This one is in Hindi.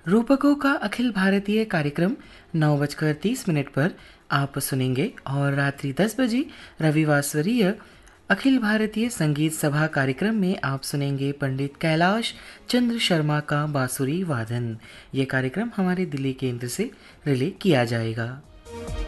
रूपकों का अखिल भारतीय कार्यक्रम 9:30 पर आप सुनेंगे और रात्रि 10 बजे रविवासरीय अखिल भारतीय संगीत सभा कार्यक्रम में आप सुनेंगे पंडित कैलाश चंद्र शर्मा का बांसुरी वादन। ये कार्यक्रम हमारे दिल्ली केंद्र से रिले किया जाएगा।